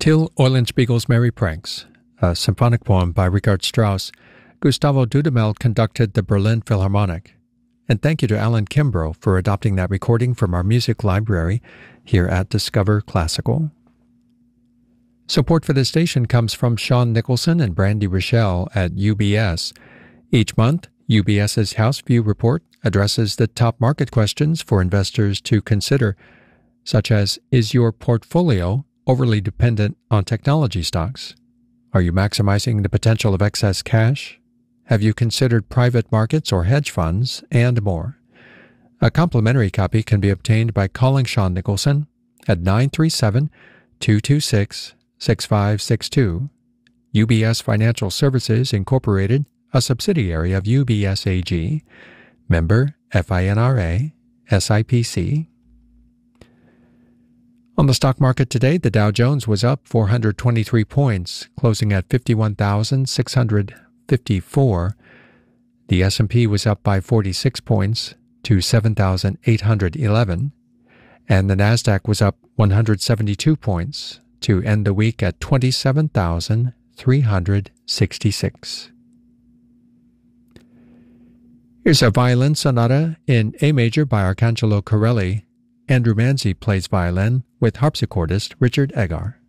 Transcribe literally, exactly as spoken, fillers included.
Till Eulenspiegel's Merry Pranks, a symphonic poem by Richard Strauss, Gustavo Dudamel conducted the Berlin Philharmonic. And thank you to Alan Kimbrough for adopting that recording from our music library here at Discover Classical. Support for this station comes from Sean Nicholson and Brandy Rochelle at U B S. Each month, UBS's House View Report addresses the top market questions for investors to consider, such as, is your portfolio overly dependent on technology stocks? Are you maximizing the potential of excess cash? Have you considered private markets or hedge funds? And more. A complimentary copy can be obtained by calling Sean Nicholson at nine three seven, two two six, six five six two. U B S Financial Services, Incorporated, a subsidiary of U B S A G, member FINRA, S I P C. On the stock market today, the Dow Jones was up four hundred twenty-three points, closing at fifty-one thousand six hundred fifty-four. The S and P was up by forty-six points to seven thousand eight hundred eleven, and the Nasdaq was up one hundred seventy-two points to end the week at twenty-seven thousand three hundred sixty-six. Here's a violin sonata in A major by Arcangelo Corelli. Andrew Manzi plays violin with harpsichordist Richard Egar.